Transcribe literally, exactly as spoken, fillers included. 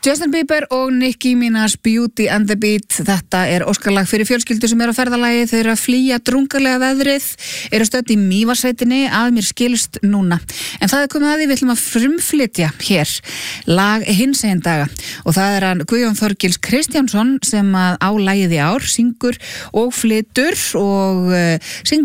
Justin Bieber og Nicki Minaj, Beauty and the Beat. Þetta er óskarlag fyrir fjölskyldu sem er á ferðalagi. Þau eru að flýja drungalega veðrið, eru stödd í Mývatnssveitinni að mér skilst núna. En það er komið að því, við ætlum að frumflytja hér lag hinsegin daga og það er hann Guðjón Þorgils Kristjánsson sem að á lagið í ár syngur og flytur og uh, syngur